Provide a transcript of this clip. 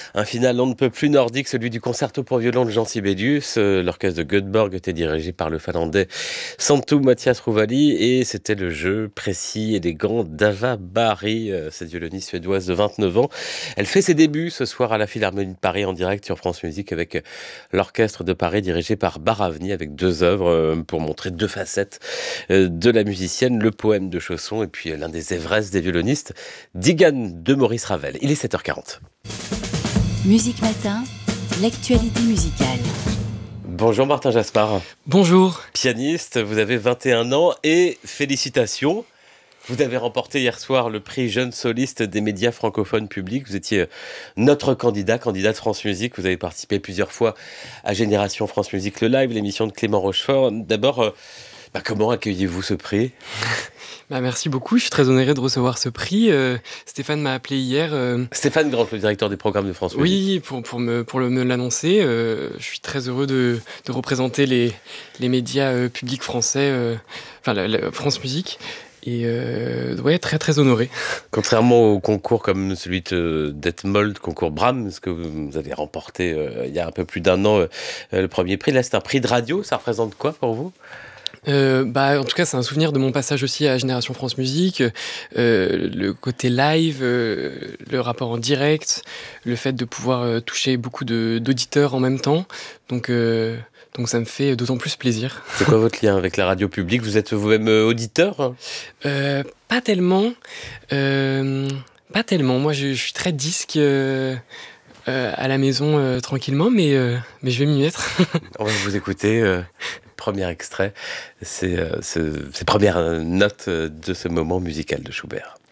Un final on ne peut plus nordique, celui du concerto pour violon de Jean Sibelius. L'orchestre de Göteborg était dirigé par le finlandais Santtu Mathias Rouvali et c'était le jeu précis, élégant d'Ava Bahri, cette violoniste suédoise de 29 ans. Elle fait ses débuts ce soir à la Philharmonie de Paris en direct sur France Musique avec l'orchestre de Paris dirigé par Baravni avec deux œuvres pour montrer deux facettes de la musicienne, le poème de Chausson et puis l'un des Everest des violonistes, Digan de Maurice Ravel. Il est 7h40. Musique Matin, l'actualité musicale. Bonjour Martin Jaspard. Bonjour. Pianiste, vous avez 21 ans et félicitations. Vous avez remporté hier soir le prix Jeune Soliste des médias francophones publics. Vous étiez notre candidat de France Musique. Vous avez participé plusieurs fois à Génération France Musique le live, l'émission de Clément Rochefort. D'abord, comment accueillez-vous ce prix ? Merci beaucoup, je suis très honoré de recevoir ce prix. Stéphane m'a appelé hier. Stéphane Grant, le directeur des programmes de France Musique. Oui, pour me l'annoncer. Je suis très heureux de représenter les médias publics français, la France Musique. Et très très honoré. Contrairement au concours comme celui d'Etmold, concours Brahms, que vous avez remporté il y a un peu plus d'un an, le premier prix, là c'est un prix de radio, ça représente quoi pour vous ? En tout cas, c'est un souvenir de mon passage aussi à Génération France Musique, le côté live, le rapport en direct, le fait de pouvoir toucher beaucoup d'auditeurs en même temps. Donc ça me fait d'autant plus plaisir. C'est quoi votre lien avec la radio publique ? Vous êtes vous-même auditeur ? Pas tellement. Pas tellement. Moi, je suis très disque à la maison tranquillement, mais je vais m'y mettre. On va vous écouter. Premier extrait, c'est ces premières notes de ce moment musical de Schubert.